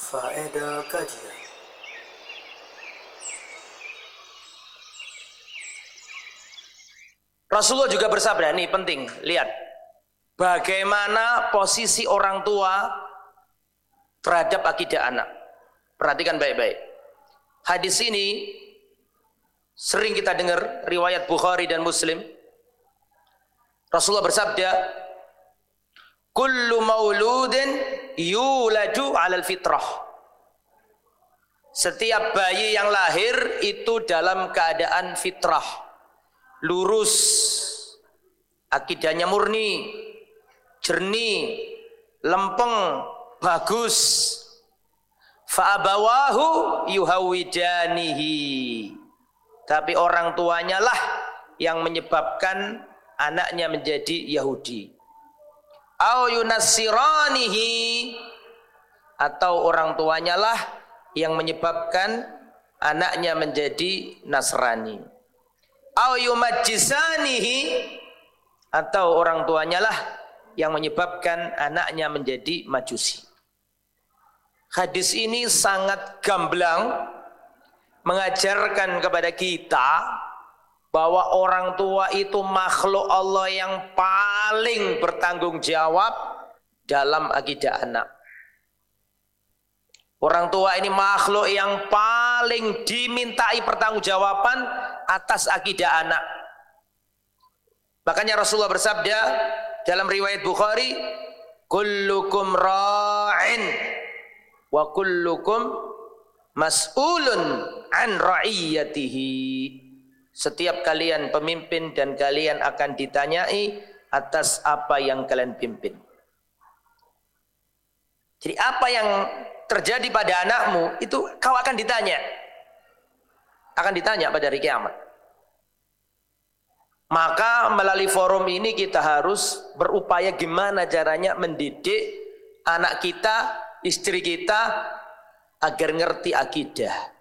Faedah kajian. Rasulullah juga bersabda, ini penting, lihat bagaimana posisi orang tua terhadap akidah anak. Perhatikan baik-baik. Hadis ini sering kita dengar, riwayat Bukhari dan Muslim. Rasulullah bersabda, kullu mauludin yuladu 'alal fitrah. Setiap bayi yang lahir itu dalam keadaan fitrah, lurus, akidahnya murni, jernih, lempeng, bagus. Fa'abawahu yuhawidanihi. Tapi orang tuanya lah yang menyebabkan anaknya menjadi Yahudi. Au yunassiranihi, atau orang tuanya lah yang menyebabkan anaknya menjadi Nasrani. Au yumajjisanihi, atau orang tuanya lah yang menyebabkan anaknya menjadi Majusi. Hadis ini sangat gamblang mengajarkan kepada kita bahwa orang tua itu makhluk Allah yang paling bertanggung jawab dalam akidah anak. Orang tua ini makhluk yang paling dimintai pertanggungjawaban atas akidah anak. Makanya Rasulullah bersabda dalam riwayat Bukhari, kullukum ra'in wa kullukum mas'ulun an ra'iyatihi. Setiap kalian pemimpin dan kalian akan ditanyai atas apa yang kalian pimpin. Jadi apa yang terjadi pada anakmu itu kau akan ditanya. Akan ditanya pada hari kiamat. Maka melalui forum ini kita harus berupaya gimana caranya mendidik anak kita, istri kita agar ngerti akidah.